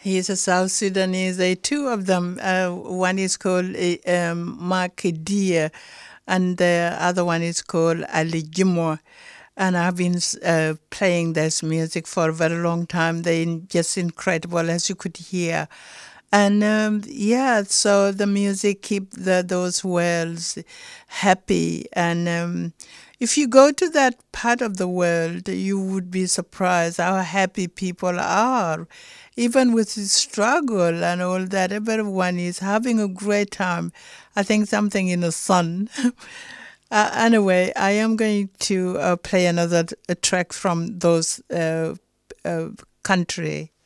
He's a South Sudanese. There are two of them. One is called Mark Dia, and the other one is called Ali Jimo. And I've been playing this music for a very long time. They're just incredible, as you could hear. And yeah, so the music keep those worlds happy. And if you go to that part of the world, you would be surprised how happy people are. Even with the struggle and all that, everyone is having a great time. I think something in the sun. Anyway, I am going to play another track from those country.